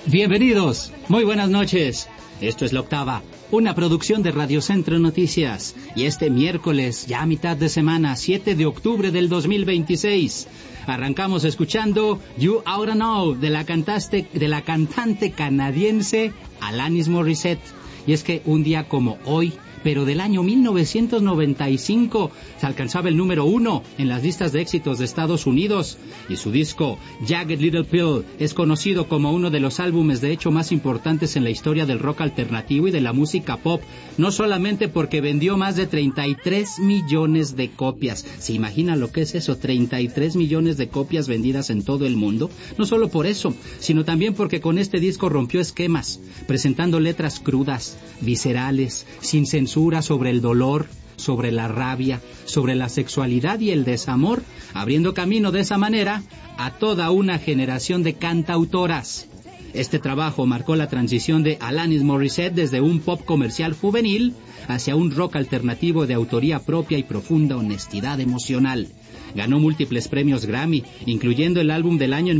Bienvenidos, muy buenas noches. Esto es La Octava, una producción de Radio Centro Noticias. Y este miércoles, ya a mitad de semana, 7 de octubre del 2026, arrancamos escuchando You Oughta Know de la cantante canadiense Alanis Morissette. Y es que un día como hoy, pero del año 1995, se alcanzaba el número 1 en las listas de éxitos de Estados Unidos, y su disco Jagged Little Pill es conocido como uno de los álbumes de hecho más importantes en la historia del rock alternativo y de la música pop, no solamente porque vendió más de 33 millones de copias. ¿Se imagina lo que es eso? 33 millones de copias vendidas en todo el mundo. No solo por eso, sino también porque con este disco rompió esquemas, presentando letras crudas, viscerales, sin censura, sobre el dolor, sobre la rabia, sobre la sexualidad y el desamor, abriendo camino de esa manera a toda una generación de cantautoras. Este trabajo marcó la transición de Alanis Morissette desde un pop comercial juvenil hacia un rock alternativo de autoría propia y profunda honestidad emocional. Ganó múltiples premios Grammy, incluyendo el álbum del año en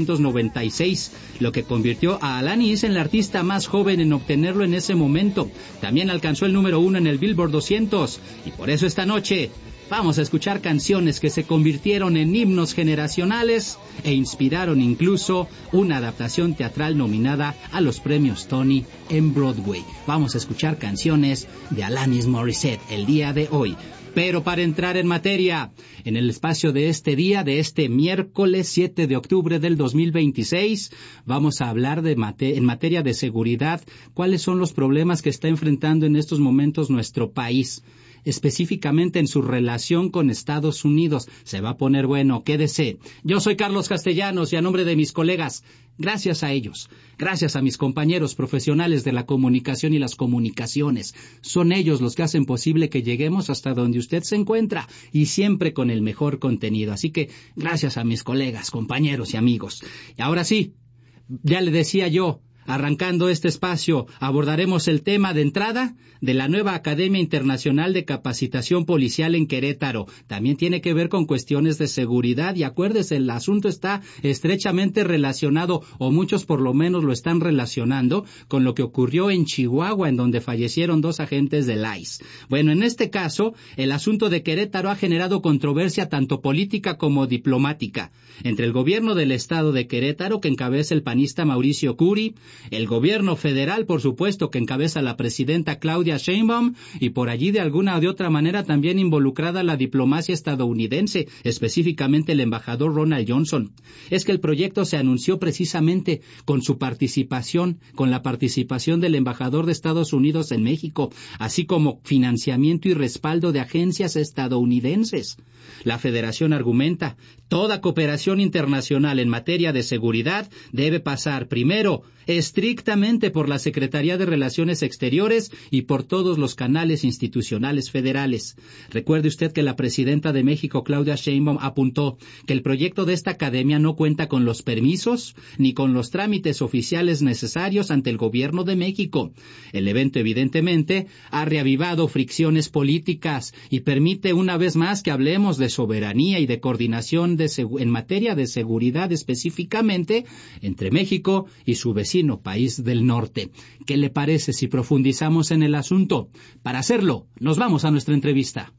1996, lo que convirtió a Alanis en la artista más joven en obtenerlo en ese momento. También alcanzó el número 1 en el Billboard 200, y por eso esta noche vamos a escuchar canciones que se convirtieron en himnos generacionales e inspiraron incluso una adaptación teatral nominada a los premios Tony en Broadway. Vamos a escuchar canciones de Alanis Morissette el día de hoy. Pero para entrar en materia, en el espacio de este día, de este miércoles 7 de octubre del 2026, vamos a hablar en materia de seguridad, cuáles son los problemas que está enfrentando en estos momentos nuestro país, específicamente en su relación con Estados Unidos. Se va a poner bueno, quédese. Yo soy Carlos Castellanos y a nombre de mis colegas, gracias a ellos, gracias a mis compañeros profesionales de la comunicación y las comunicaciones, son ellos los que hacen posible que lleguemos hasta donde usted se encuentra y siempre con el mejor contenido. Así que gracias a mis colegas, compañeros y amigos. Y ahora sí, ya le decía yo, arrancando este espacio, abordaremos el tema de entrada de la nueva Academia Internacional de Capacitación Policial en Querétaro. También tiene que ver con cuestiones de seguridad y acuérdese, el asunto está estrechamente relacionado, o muchos por lo menos lo están relacionando, con lo que ocurrió en Chihuahua, en donde fallecieron 2 agentes del ICE. Bueno, en este caso, el asunto de Querétaro ha generado controversia tanto política como diplomática entre el gobierno del estado de Querétaro, que encabeza el panista Mauricio Curi, el gobierno federal, por supuesto, que encabeza la presidenta Claudia Sheinbaum, y por allí de alguna o de otra manera también involucrada la diplomacia estadounidense, específicamente el embajador Ronald Johnson. Es que el proyecto se anunció precisamente con su participación, con la participación del embajador de Estados Unidos en México, así como financiamiento y respaldo de agencias estadounidenses. La Federación argumenta, toda cooperación internacional en materia de seguridad debe pasar primero estrictamente por la Secretaría de Relaciones Exteriores y por todos los canales institucionales federales. Recuerde usted que la presidenta de México, Claudia Sheinbaum, apuntó que el proyecto de esta academia no cuenta con los permisos ni con los trámites oficiales necesarios ante el gobierno de México. El evento, evidentemente, ha reavivado fricciones políticas y permite una vez más que hablemos de soberanía y de coordinación en materia de seguridad, específicamente entre México y su vecino país del norte. ¿Qué le parece si profundizamos en el asunto? Para hacerlo, nos vamos a nuestra entrevista.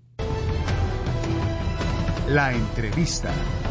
La entrevista.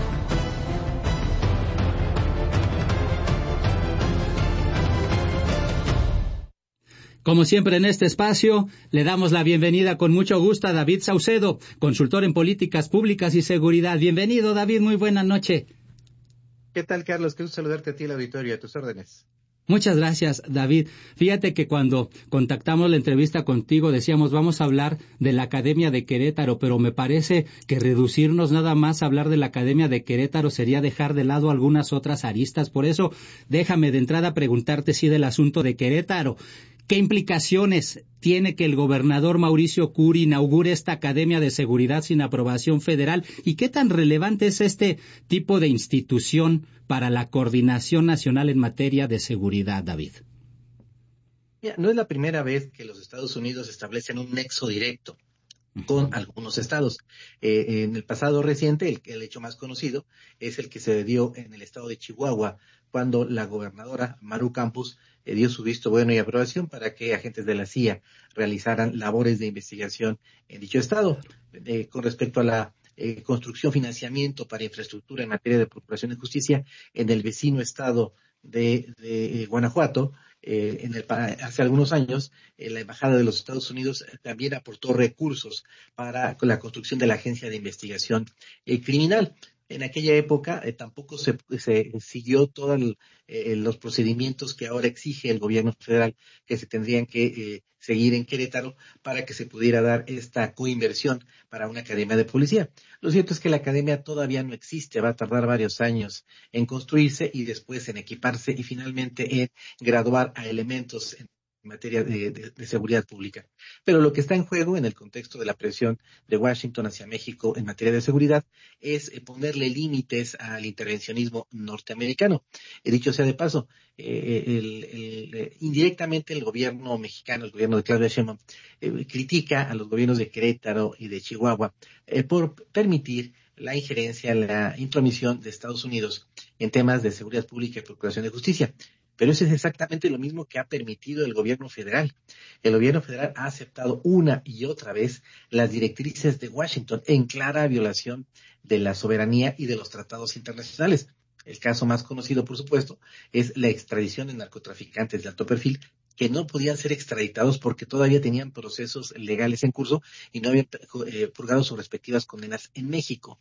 Como siempre en este espacio, le damos la bienvenida con mucho gusto a David Saucedo, consultor en políticas públicas y seguridad. Bienvenido, David, muy buena noche. ¿Qué tal, Carlos? Qué gusto saludarte a ti, el auditorio, a tus órdenes. Muchas gracias, David. Fíjate que cuando contactamos la entrevista contigo decíamos vamos a hablar de la Academia de Querétaro, pero me parece que reducirnos nada más a hablar de la Academia de Querétaro sería dejar de lado algunas otras aristas. Por eso, déjame de entrada preguntarte si del asunto de Querétaro. ¿Qué implicaciones tiene que el gobernador Mauricio Curi inaugure esta Academia de Seguridad sin aprobación federal? ¿Y qué tan relevante es este tipo de institución para la coordinación nacional en materia de seguridad, David? No es la primera vez que los Estados Unidos establecen un nexo directo con algunos estados. En el pasado reciente, el hecho más conocido es el que se dio en el estado de Chihuahua, cuando la gobernadora Maru Campos dio su visto bueno y aprobación para que agentes de la CIA realizaran labores de investigación en dicho estado. Con respecto a la construcción, financiamiento para infraestructura en materia de procuración de justicia en el vecino estado de Guanajuato, hace algunos años, la Embajada de los Estados Unidos también aportó recursos para la construcción de la Agencia de Investigación Criminal. En aquella época tampoco se siguió todos los procedimientos que ahora exige el gobierno federal, que se tendrían que seguir en Querétaro para que se pudiera dar esta coinversión para una academia de policía. Lo cierto es que la academia todavía no existe, va a tardar varios años en construirse y después en equiparse y finalmente en graduar a elementos en materia de seguridad pública. Pero lo que está en juego en el contexto de la presión de Washington hacia México en materia de seguridad es ponerle límites al intervencionismo norteamericano. Dicho sea de paso, indirectamente el gobierno mexicano, el gobierno de Claudia Sheinbaum, critica a los gobiernos de Querétaro y de Chihuahua por permitir la injerencia, la intromisión de Estados Unidos en temas de seguridad pública y procuración de justicia. Pero eso es exactamente lo mismo que ha permitido el gobierno federal. El gobierno federal ha aceptado una y otra vez las directrices de Washington en clara violación de la soberanía y de los tratados internacionales. El caso más conocido, por supuesto, es la extradición de narcotraficantes de alto perfil que no podían ser extraditados porque todavía tenían procesos legales en curso y no habían purgado sus respectivas condenas en México.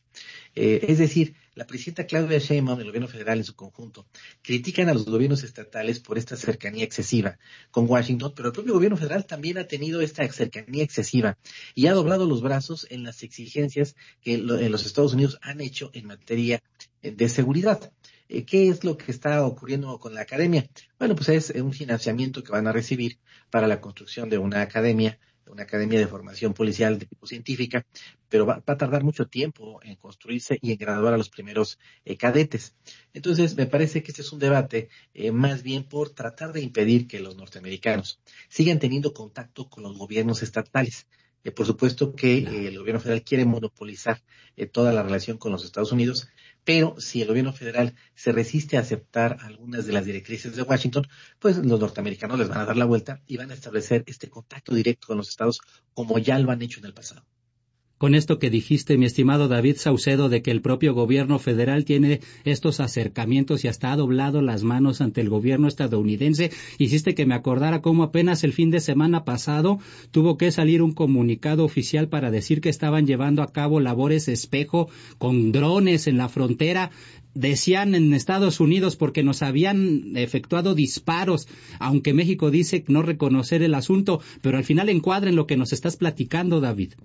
Es decir, la presidenta Claudia Sheinbaum y el gobierno federal en su conjunto critican a los gobiernos estatales por esta cercanía excesiva con Washington, pero el propio gobierno federal también ha tenido esta cercanía excesiva y ha doblado los brazos en las exigencias que los Estados Unidos han hecho en materia de seguridad. ¿Qué es lo que está ocurriendo con la academia? Bueno, pues es un financiamiento que van a recibir para la construcción de una academia de formación policial de tipo científica, pero va a tardar mucho tiempo en construirse y en graduar a los primeros cadetes. Entonces, me parece que este es un debate más bien por tratar de impedir que los norteamericanos sigan teniendo contacto con los gobiernos estatales. Por supuesto que el gobierno federal quiere monopolizar toda la relación con los Estados Unidos, pero si el gobierno federal se resiste a aceptar algunas de las directrices de Washington, pues los norteamericanos les van a dar la vuelta y van a establecer este contacto directo con los estados como ya lo han hecho en el pasado. Con esto que dijiste, mi estimado David Saucedo, de que el propio gobierno federal tiene estos acercamientos y hasta ha doblado las manos ante el gobierno estadounidense, hiciste que me acordara cómo apenas el fin de semana pasado tuvo que salir un comunicado oficial para decir que estaban llevando a cabo labores espejo con drones en la frontera. Decían en Estados Unidos porque nos habían efectuado disparos, aunque México dice no reconocer el asunto, pero al final encuadra en lo que nos estás platicando, David.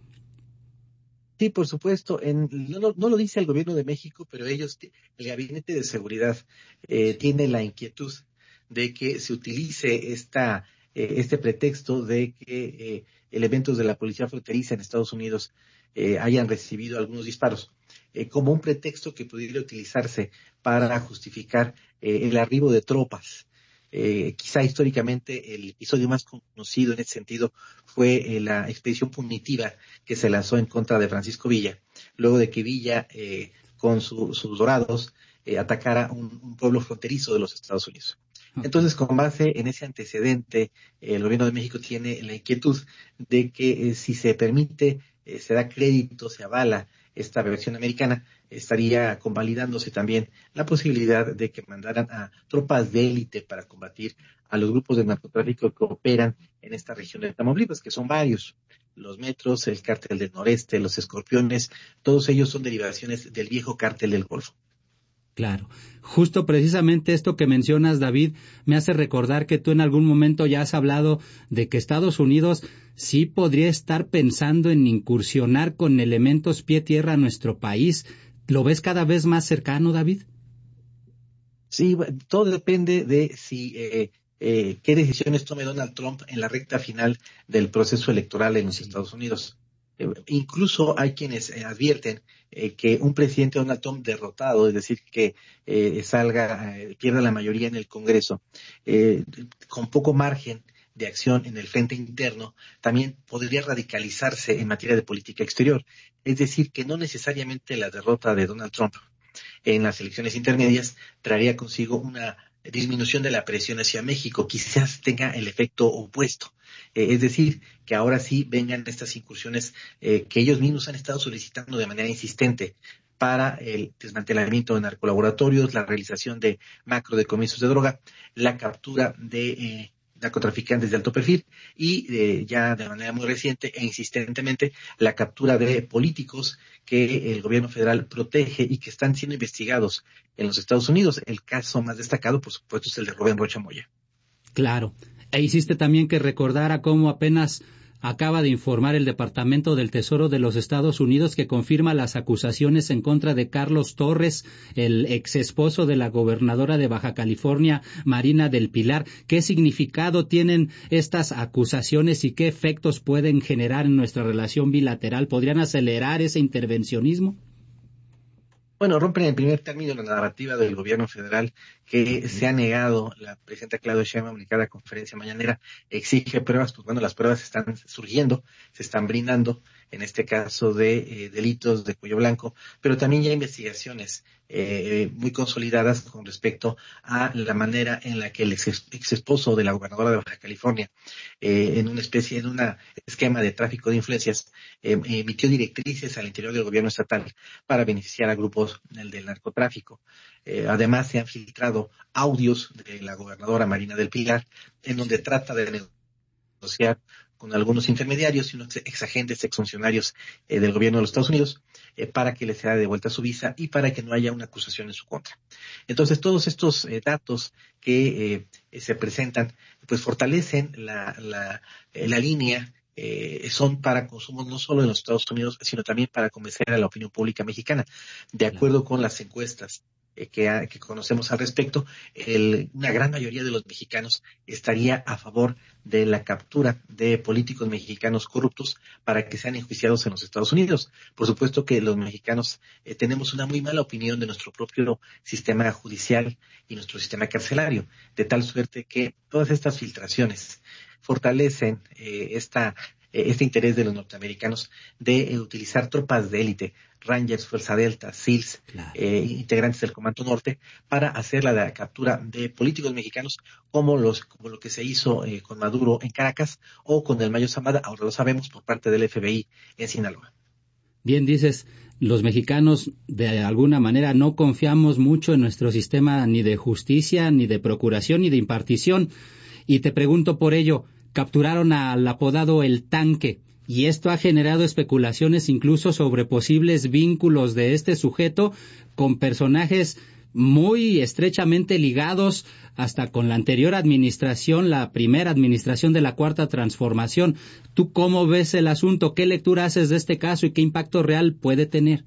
Sí, por supuesto. No lo dice el gobierno de México, pero el Gabinete de Seguridad tiene la inquietud de que se utilice este pretexto de que elementos de la policía fronteriza en Estados Unidos hayan recibido algunos disparos, como un pretexto que pudiera utilizarse para justificar el arribo de tropas. Quizá históricamente el episodio más conocido en ese sentido fue la expedición punitiva que se lanzó en contra de Francisco Villa, luego de que Villa con sus dorados atacara un pueblo fronterizo de los Estados Unidos. Entonces, con base en ese antecedente, el gobierno de México tiene la inquietud de que si se permite, se da crédito, se avala esta versión americana, estaría convalidándose también la posibilidad de que mandaran a tropas de élite para combatir a los grupos de narcotráfico que operan en esta región de Tamaulipas, que son varios. Los Metros, el Cártel del Noreste, los Escorpiones, todos ellos son derivaciones del viejo Cártel del Golfo. Claro. Justo precisamente esto que mencionas, David, me hace recordar que tú en algún momento ya has hablado de que Estados Unidos sí podría estar pensando en incursionar con elementos pie-tierra a nuestro país. ¿Lo ves cada vez más cercano, David? Sí, todo depende de si qué decisiones tome Donald Trump en la recta final del proceso electoral en los Estados Unidos. Incluso hay quienes advierten que un presidente Donald Trump derrotado, es decir, que pierda la mayoría en el Congreso, con poco margen de acción en el frente interno, también podría radicalizarse en materia de política exterior. Es decir, que no necesariamente la derrota de Donald Trump en las elecciones intermedias traería consigo una disminución de la presión hacia México, quizás tenga el efecto opuesto. Es decir, que ahora sí vengan estas incursiones que ellos mismos han estado solicitando de manera insistente para el desmantelamiento de narcolaboratorios, la realización de macrodecomisos de droga, la captura de narcotraficantes de alto perfil y ya de manera muy reciente e insistentemente la captura de políticos que el gobierno federal protege y que están siendo investigados en los Estados Unidos. El caso más destacado, por supuesto, es el de Rubén Rocha Moya. Claro. E hiciste también que recordara cómo apenas acaba de informar el Departamento del Tesoro de los Estados Unidos que confirma las acusaciones en contra de Carlos Torres, el ex esposo de la gobernadora de Baja California, Marina del Pilar. ¿Qué significado tienen estas acusaciones y qué efectos pueden generar en nuestra relación bilateral? ¿Podrían acelerar ese intervencionismo? Bueno, rompen en primer término la narrativa del gobierno federal que se ha negado. La presidenta Claudia Sheinbaum en cada conferencia mañanera exige pruebas. Pues bueno, las pruebas están surgiendo, se están brindando, en este caso de delitos de cuello blanco, pero también ya investigaciones muy consolidadas con respecto a la manera en la que el ex esposo de la gobernadora de Baja California, en un esquema de tráfico de influencias, emitió directrices al interior del gobierno estatal para beneficiar a grupos del narcotráfico. Además, se han filtrado audios de la gobernadora Marina del Pilar, en donde trata de negociar con algunos intermediarios y unos exagentes, exfuncionarios del gobierno de los Estados Unidos, para que les sea devuelta su visa y para que no haya una acusación en su contra. Entonces, todos estos datos que se presentan, pues fortalecen la línea. Son para consumo no solo en los Estados Unidos, sino también para convencer a la opinión pública mexicana. De acuerdo con las encuestas que conocemos al respecto, una gran mayoría de los mexicanos estaría a favor de la captura de políticos mexicanos corruptos para que sean enjuiciados en los Estados Unidos. Por supuesto que los mexicanos tenemos una muy mala opinión de nuestro propio sistema judicial y nuestro sistema carcelario, de tal suerte que todas estas filtraciones fortalecen este interés de los norteamericanos de utilizar tropas de élite, Rangers, Fuerza Delta, SEALs, Claro. Integrantes del Comando Norte, para hacer la captura de políticos mexicanos como lo que se hizo con Maduro en Caracas o con el Mayo Zambada, ahora lo sabemos, por parte del FBI en Sinaloa. Bien dices, los mexicanos de alguna manera no confiamos mucho en nuestro sistema ni de justicia, ni de procuración, ni de impartición. Y te pregunto por ello, capturaron al apodado El Tanque, y esto ha generado especulaciones incluso sobre posibles vínculos de este sujeto con personajes muy estrechamente ligados hasta con la anterior administración, la primera administración de la Cuarta Transformación. ¿Tú cómo ves el asunto? ¿Qué lectura haces de este caso y qué impacto real puede tener?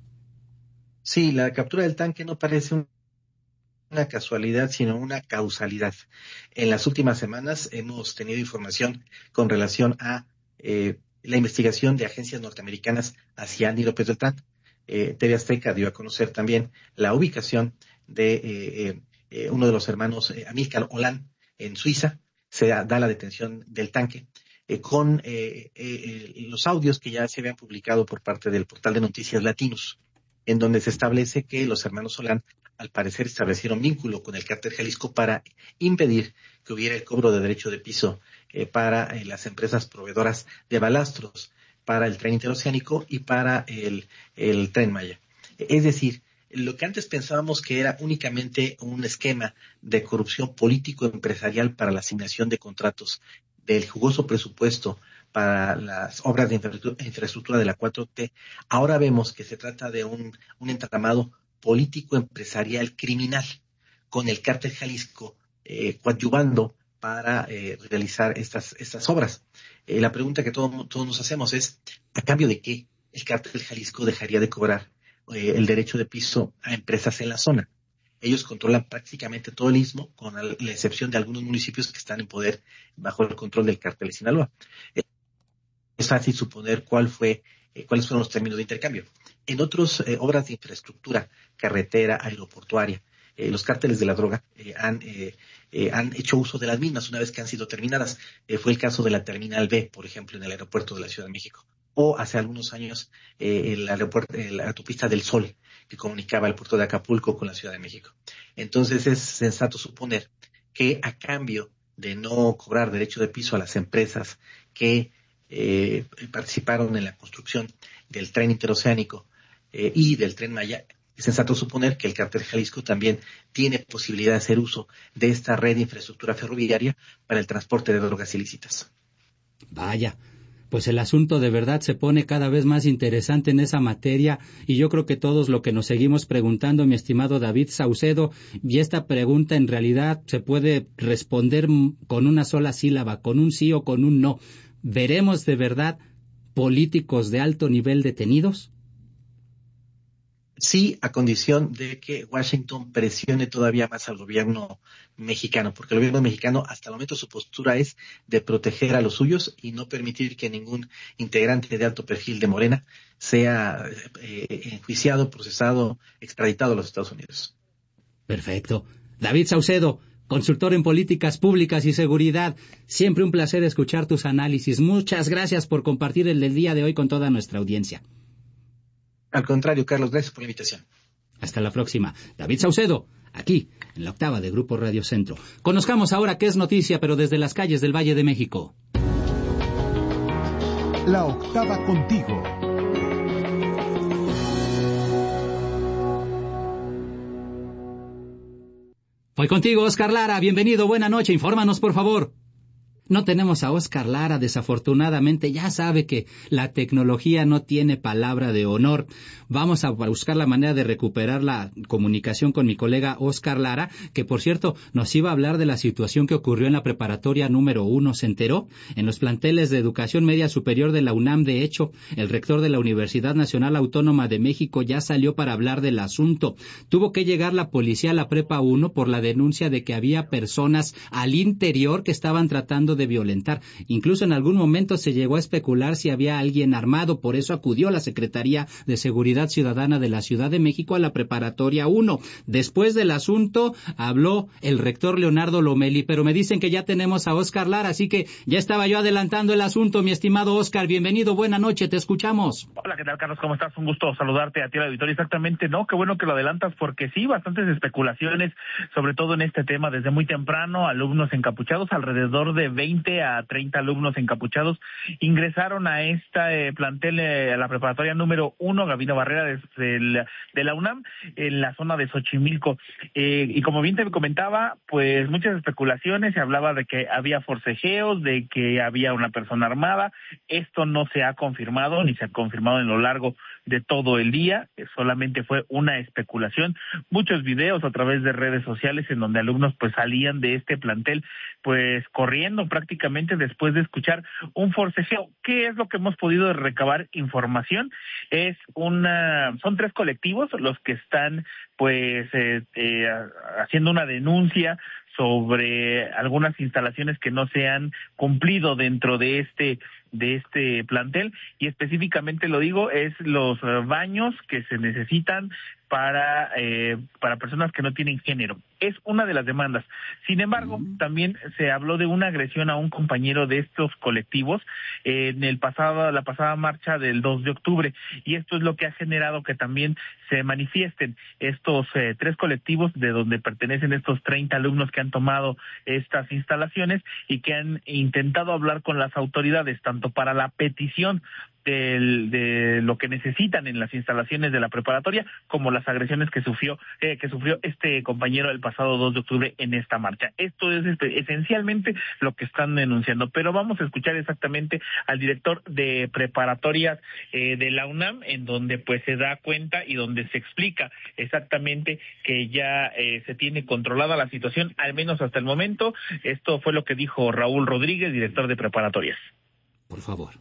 Sí, la captura del Tanque no parece una casualidad, sino una causalidad. En las últimas semanas hemos tenido información con relación a la investigación de agencias norteamericanas hacia Andy López Beltrán. TV Azteca dio a conocer también la ubicación de uno de los hermanos, Amílcar Olán, en Suiza. Se da la detención del Tanque con los audios que ya se habían publicado por parte del portal de noticias Latinos, en donde se establece que los hermanos Olán, al parecer, establecieron vínculo con el Cártel Jalisco para impedir que hubiera el cobro de derecho de piso para las empresas proveedoras de balastros, para el tren interoceánico y para el Tren Maya. Es decir, lo que antes pensábamos que era únicamente un esquema de corrupción político-empresarial para la asignación de contratos del jugoso presupuesto para las obras de infraestructura de la 4T, ahora vemos que se trata de un entramado político-empresarial criminal, con el Cártel Jalisco coadyuvando para realizar estas obras. La pregunta que todos nos hacemos es, ¿a cambio de qué el Cártel Jalisco dejaría de cobrar el derecho de piso a empresas en la zona? Ellos controlan prácticamente todo el istmo, con la excepción de algunos municipios que están en poder bajo el control del Cártel de Sinaloa. Es fácil suponer cuáles fueron los términos de intercambio. En otras obras de infraestructura, carretera, aeroportuaria, los cárteles de la droga han hecho uso de las mismas una vez que han sido terminadas. Fue el caso de la Terminal B, por ejemplo, en el aeropuerto de la Ciudad de México. O hace algunos años la autopista del Sol, que comunicaba el puerto de Acapulco con la Ciudad de México. Entonces es sensato suponer que a cambio de no cobrar derecho de piso a las empresas que participaron en la construcción del tren interoceánico y del Tren Maya, es sensato suponer que el Cártel Jalisco también tiene posibilidad de hacer uso de esta red de infraestructura ferroviaria para el transporte de drogas ilícitas. Vaya, pues el asunto de verdad se pone cada vez más interesante en esa materia y yo creo que todos lo que nos seguimos preguntando, mi estimado David Saucedo, y esta pregunta en realidad se puede responder con una sola sílaba, con un sí o con un no. ¿Veremos de verdad políticos de alto nivel detenidos? Sí, a condición de que Washington presione todavía más al gobierno mexicano, porque el gobierno mexicano hasta el momento su postura es de proteger a los suyos y no permitir que ningún integrante de alto perfil de Morena sea enjuiciado, procesado, extraditado a los Estados Unidos. Perfecto. David Saucedo, consultor en políticas públicas y seguridad, siempre un placer escuchar tus análisis. Muchas gracias por compartir el del día de hoy con toda nuestra audiencia. Al contrario, Carlos, gracias por la invitación. Hasta la próxima. David Saucedo, aquí, en la octava de Grupo Radio Centro. Conozcamos ahora qué es noticia, pero desde las calles del Valle de México. La octava contigo. Voy contigo, Oscar Lara. Bienvenido, buena noche. Infórmanos, por favor. No tenemos a Oscar Lara, desafortunadamente. Ya sabe que la tecnología no tiene palabra de honor. Vamos a buscar la manera de recuperar la comunicación con mi colega Oscar Lara, que por cierto nos iba a hablar de la situación que ocurrió en la preparatoria número 1. ¿Se enteró? En los planteles de educación media superior de la UNAM, de hecho, el rector de la Universidad Nacional Autónoma de México ya salió para hablar del asunto. Tuvo que llegar la policía a la prepa 1 por la denuncia de que había personas al interior que estaban tratando de violentar. Incluso en algún momento se llegó a especular si había alguien armado, por eso acudió la Secretaría de Seguridad Ciudadana de la Ciudad de México a la preparatoria 1. Después del asunto habló el rector Leonardo Lomelí, pero me dicen que ya tenemos a Oscar Lara, así que ya estaba yo adelantando el asunto. Mi estimado Oscar, bienvenido, buena noche, te escuchamos. Hola, ¿qué tal, Carlos? ¿Cómo estás? Un gusto saludarte a ti, al auditorio. Exactamente, ¿no? Qué bueno que lo adelantas, porque sí, bastantes especulaciones, sobre todo en este tema, desde muy temprano, alumnos encapuchados, alrededor de 20 a 30 alumnos encapuchados, ingresaron a esta plantel, a la preparatoria número 1, Gabino Barrera, de la UNAM, en la zona de Xochimilco. Y como bien te comentaba, pues muchas especulaciones, se hablaba de que había forcejeos, de que había una persona armada. Esto no se ha confirmado, ni se ha confirmado en lo largo de todo el día, solamente fue una especulación. Muchos videos a través de redes sociales en donde alumnos pues salían de este plantel pues corriendo prácticamente después de escuchar un forcejeo. ¿Qué es lo que hemos podido recabar información? Son 3 colectivos los que están pues haciendo una denuncia sobre algunas instalaciones que no se han cumplido dentro de este plantel, y específicamente lo digo, es los baños que se necesitan para personas que no tienen género. Es una de las demandas. Sin embargo, también se habló de una agresión a un compañero de estos colectivos en la pasada marcha del 2 de octubre, y esto es lo que ha generado que también se manifiesten estos 3 colectivos de donde pertenecen estos 30 alumnos que han tomado estas instalaciones y que han intentado hablar con las autoridades, tanto para la petición de lo que necesitan en las instalaciones de la preparatoria, como las agresiones que sufrió este compañero el pasado 2 de octubre en esta marcha. Esto es esencialmente lo que están denunciando, pero vamos a escuchar exactamente al director de preparatorias de la UNAM, en donde pues se da cuenta y donde se explica exactamente que ya se tiene controlada la situación, al menos hasta el momento. Esto fue lo que dijo Raúl Rodríguez, director de preparatorias. Por favor.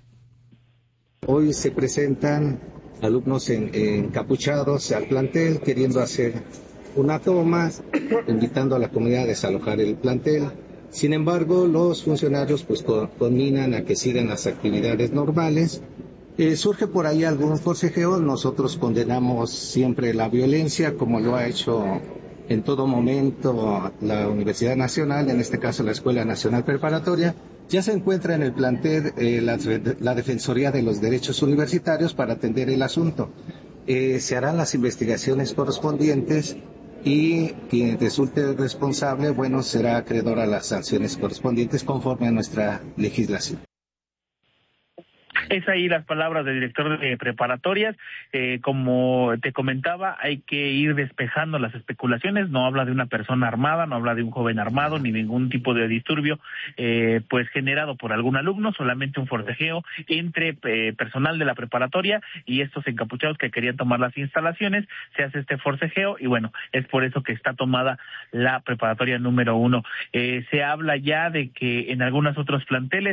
Hoy se presentan alumnos encapuchados al plantel queriendo hacer una toma, invitando a la comunidad a desalojar el plantel. Sin embargo, los funcionarios pues conminan a que sigan las actividades normales. Surge por ahí algún forcejeo. Nosotros condenamos siempre la violencia, como lo ha hecho en todo momento la Universidad Nacional, en este caso la Escuela Nacional Preparatoria. Ya se encuentra en el plantel la Defensoría de los Derechos Universitarios para atender el asunto. Se harán las investigaciones correspondientes y quien resulte responsable, bueno, será acreedor a las sanciones correspondientes conforme a nuestra legislación. Es ahí las palabras del director de preparatorias. Como te comentaba, hay que ir despejando las especulaciones. No habla de una persona armada, no habla de un joven armado, ni ningún tipo de disturbio pues generado por algún alumno, solamente un forcejeo entre personal de la preparatoria y estos encapuchados que querían tomar las instalaciones. Se hace este forcejeo y bueno, es por eso que está tomada la preparatoria número 1. Se habla ya de que en algunos otros planteles,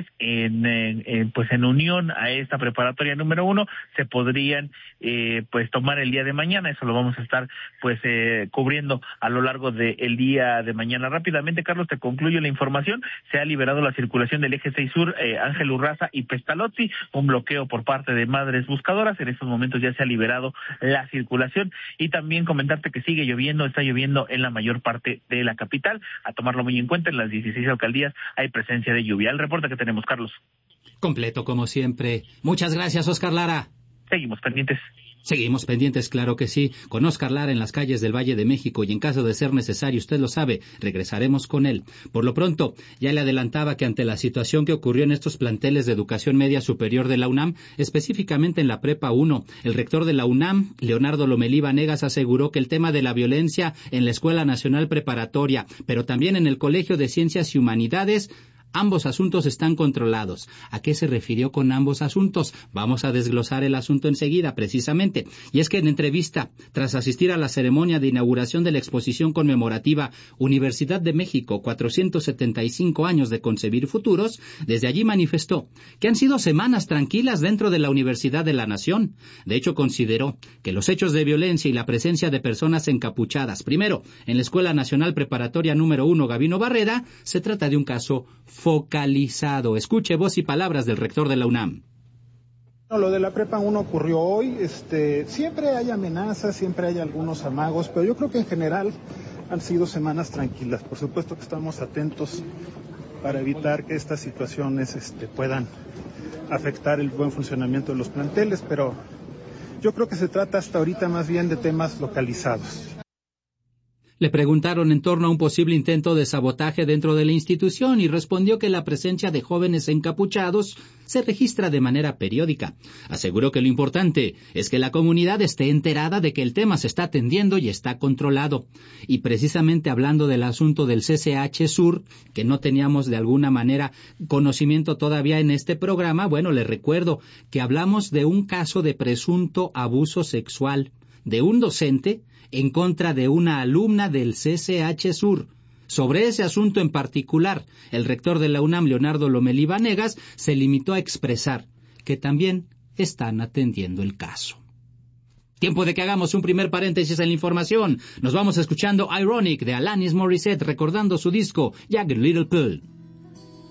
pues en unión a esta preparatoria número 1, se podrían pues tomar el día de mañana. Eso lo vamos a estar pues cubriendo a lo largo del día de mañana. Rápidamente, Carlos, te concluyo la información. Se ha liberado la circulación del eje 6 Sur, Ángel Urraza y Pestalozzi, un bloqueo por parte de Madres Buscadoras. En estos momentos ya se ha liberado la circulación y también comentarte que sigue lloviendo, está lloviendo en la mayor parte de la capital. A tomarlo muy en cuenta, en las 16 alcaldías hay presencia de lluvia. El reporte que tenemos, Carlos. Completo como siempre. Muchas gracias, Oscar Lara. Seguimos pendientes. Seguimos pendientes, claro que sí, con Oscar Lara en las calles del Valle de México y en caso de ser necesario, usted lo sabe, regresaremos con él. Por lo pronto, ya le adelantaba que ante la situación que ocurrió en estos planteles de educación media superior de la UNAM, específicamente en la Prepa 1, el rector de la UNAM, Leonardo Lomelí Vanegas, aseguró que el tema de la violencia en la Escuela Nacional Preparatoria, pero también en el Colegio de Ciencias y Humanidades, ambos asuntos están controlados. ¿A qué se refirió con ambos asuntos? Vamos a desglosar el asunto enseguida, precisamente. Y es que en entrevista, tras asistir a la ceremonia de inauguración de la exposición conmemorativa Universidad de México, 475 años de concebir futuros, desde allí manifestó que han sido semanas tranquilas dentro de la Universidad de la Nación. De hecho, consideró que los hechos de violencia y la presencia de personas encapuchadas, primero en la Escuela Nacional Preparatoria número 1 Gabino Barrera, se trata de un caso focalizado. Escuche voz y palabras del rector de la UNAM. Lo de la Prepa 1 ocurrió hoy. Siempre hay amenazas, siempre hay algunos amagos, pero yo creo que en general han sido semanas tranquilas. Por supuesto que estamos atentos para evitar que estas situaciones puedan afectar el buen funcionamiento de los planteles, pero yo creo que se trata hasta ahorita más bien de temas localizados. Le preguntaron en torno a un posible intento de sabotaje dentro de la institución y respondió que la presencia de jóvenes encapuchados se registra de manera periódica. Aseguró que lo importante es que la comunidad esté enterada de que el tema se está atendiendo y está controlado. Y precisamente hablando del asunto del CCH Sur, que no teníamos de alguna manera conocimiento todavía en este programa, bueno, le recuerdo que hablamos de un caso de presunto abuso sexual de un docente en contra de una alumna del CCH Sur. Sobre ese asunto en particular, el rector de la UNAM, Leonardo Lomelí Vanegas, se limitó a expresar que también están atendiendo el caso. Tiempo de que hagamos un primer paréntesis en la información. Nos vamos escuchando Ironic de Alanis Morissette, recordando su disco Jagged Little Pill.